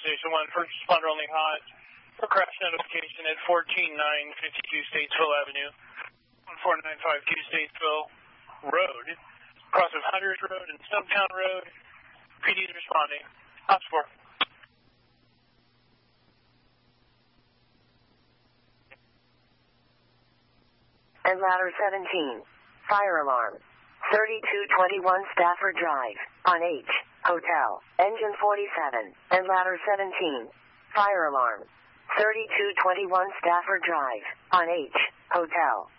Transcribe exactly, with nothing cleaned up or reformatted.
Station one, first responder only hot for crash notification at fourteen nine fifty-two Statesville Avenue, one four nine five two Statesville Road, cross of Hundreds Road and Stumptown Road. P D is responding. Ops four. And ladder seventeen, fire alarm. thirty-two twenty-one Stafford Drive, on H, Hotel, engine forty-seven, and ladder seventeen, fire alarm. thirty-two twenty-one Stafford Drive, on H, Hotel.